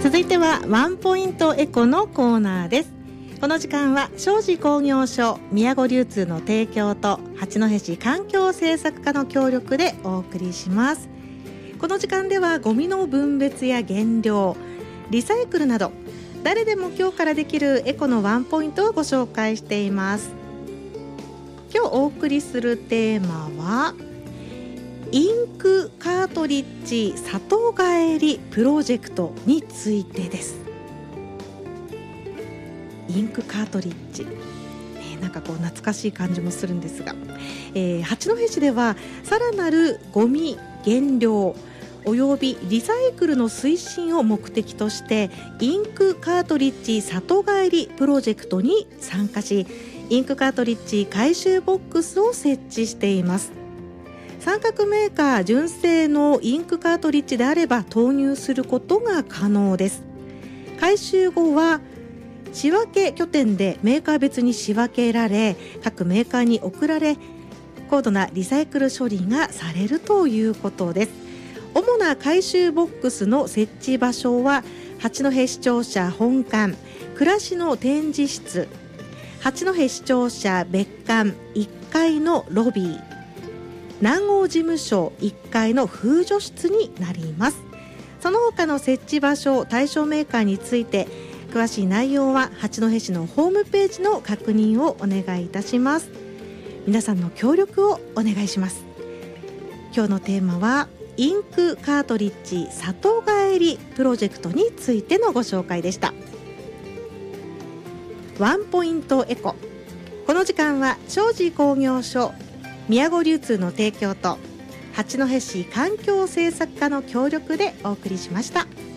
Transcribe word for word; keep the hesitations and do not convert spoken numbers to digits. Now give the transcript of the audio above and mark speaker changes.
Speaker 1: 続いてはワンポイントエコのコーナーです。この時間は庄司工業所宮古流通の提供と八戸市環境政策課の協力でお送りします。この時間ではゴミの分別や減量、リサイクルなど誰でも今日からできるエコのワンポイントをご紹介しています。今日お送りするテーマはインクカートリッジ里帰りプロジェクトについてです。インクカートリッジ、えー、なんかこう懐かしい感じもするんですが、えー、八戸市ではさらなるゴミ減量およびリサイクルの推進を目的としてインクカートリッジ里帰りプロジェクトに参加し、インクカートリッジ回収ボックスを設置しています。三角メーカー純正のインクカートリッジであれば投入することが可能です。回収後は仕分け拠点でメーカー別に仕分けられ、各メーカーに送られ、高度なリサイクル処理がされるということです。主な回収ボックスの設置場所は八戸市庁舎本館、暮らしの展示室、八戸市庁舎別館いっかいのロビー、南欧事務所いっかいの風除室になります。その他の設置場所、対象メーカーについて詳しい内容は八戸市のホームページの確認をお願いいたします。皆さんの協力をお願いします。今日のテーマはインクカートリッジ里帰りプロジェクトについてのご紹介でした。ワンポイントエコ、この時間は庄司工業所宮古流通の提供と八戸市環境政策課の協力でお送りしました。